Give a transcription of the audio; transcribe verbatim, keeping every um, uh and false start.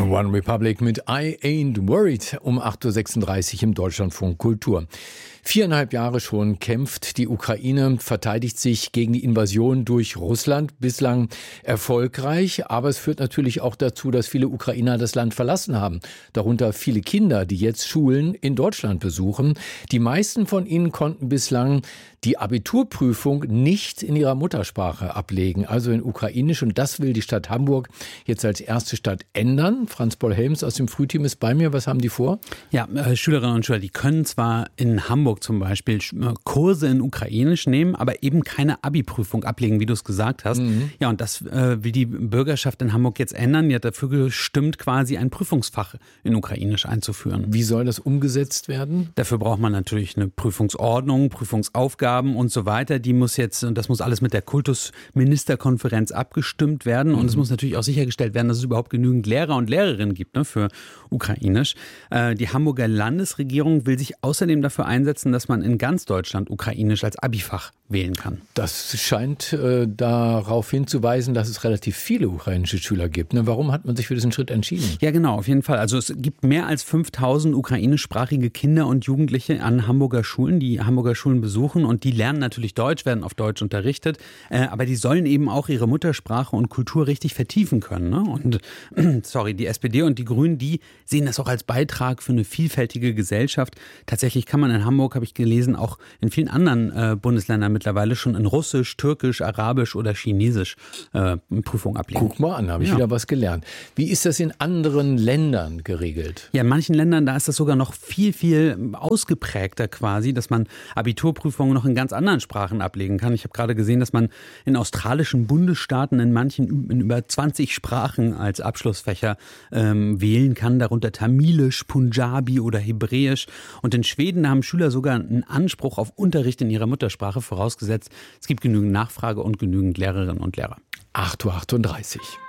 One Republic mit I Ain't Worried um acht Uhr sechsunddreißig im Deutschlandfunk Kultur. Viereinhalb Jahre schon kämpft die Ukraine, verteidigt sich gegen die Invasion durch Russland. Bislang erfolgreich, aber es führt natürlich auch dazu, dass viele Ukrainer das Land verlassen haben. Darunter viele Kinder, die jetzt Schulen in Deutschland besuchen. Die meisten von ihnen konnten bislang die Abiturprüfung nicht in ihrer Muttersprache ablegen, also in Ukrainisch. Und das will die Stadt Hamburg jetzt als erste Stadt ändern. Franz-Paul Helms aus dem Frühteam ist bei mir. Was haben die vor? Ja, äh, Schülerinnen und Schüler, die können zwar in Hamburg zum Beispiel Kurse in Ukrainisch nehmen, aber eben keine Abi-Prüfung ablegen, wie du es gesagt hast. Mhm. Ja, und das äh, will die Bürgerschaft in Hamburg jetzt ändern. Die hat dafür gestimmt, quasi ein Prüfungsfach in Ukrainisch einzuführen. Wie soll das umgesetzt werden? Dafür braucht man natürlich eine Prüfungsordnung, Prüfungsaufgaben und so weiter. Die muss jetzt, und das muss alles mit der Kultusministerkonferenz abgestimmt werden. Und mhm. es muss natürlich auch sichergestellt werden, dass es überhaupt genügend Lehrer und Lehrerinnen gibt, ne, für Ukrainisch. Äh, die Hamburger Landesregierung will sich außerdem dafür einsetzen, dass man in ganz Deutschland Ukrainisch als Abifach wählen kann. Das scheint äh, darauf hinzuweisen, dass es relativ viele ukrainische Schüler gibt. Ne? Warum hat man sich für diesen Schritt entschieden? Ja, genau, auf jeden Fall. Also es gibt mehr als fünftausend ukrainischsprachige Kinder und Jugendliche an Hamburger Schulen, die Hamburger Schulen besuchen, und die lernen natürlich Deutsch, werden auf Deutsch unterrichtet, äh, aber die sollen eben auch ihre Muttersprache und Kultur richtig vertiefen können. Ne? Und sorry, die S P D und die Grünen, die sehen das auch als Beitrag für eine vielfältige Gesellschaft. Tatsächlich kann man in Hamburg, habe ich gelesen, auch in vielen anderen äh, Bundesländern mittlerweile schon in Russisch, Türkisch, Arabisch oder Chinesisch äh, Prüfung ablegen. Guck mal an, habe ich ja. wieder was gelernt. Wie ist das in anderen Ländern geregelt? Ja, in manchen Ländern, da ist das sogar noch viel, viel ausgeprägter quasi, dass man Abiturprüfungen noch in ganz anderen Sprachen ablegen kann. Ich habe gerade gesehen, dass man in australischen Bundesstaaten in manchen in über zwanzig Sprachen als Abschlussfächer ähm, wählen kann, darunter Tamilisch, Punjabi oder Hebräisch. Und in Schweden haben Schüler sogar einen Anspruch auf Unterricht in ihrer Muttersprache, vorausgesetzt, es gibt genügend Nachfrage und genügend Lehrerinnen und Lehrer. acht Uhr achtunddreißig.